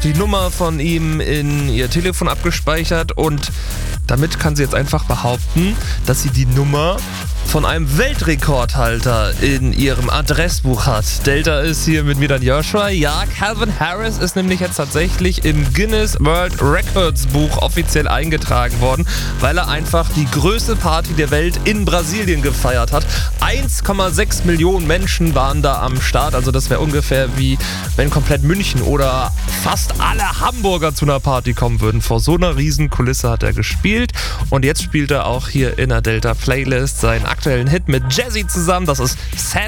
die Nummer von ihm in ihr Telefon abgespeichert und damit kann sie jetzt einfach behaupten, dass sie die Nummer von einem Weltrekordhalter in ihrem Adressbuch hat. Delta ist hier mit mir dann Joshua. Ja, Calvin Harris ist nämlich jetzt tatsächlich im Guinness World Records Buch offiziell eingetragen worden, weil er einfach die größte Party der Welt in Brasilien gefeiert hat. 1,6 Millionen Menschen waren da am Start, also das wäre ungefähr wie wenn komplett München oder fast alle Hamburger zu einer Party kommen würden. Vor so einer riesen Kulisse hat er gespielt und jetzt spielt er auch hier in der Delta Playlist seinen aktuellen Hit mit Jazzy zusammen. Das ist Sad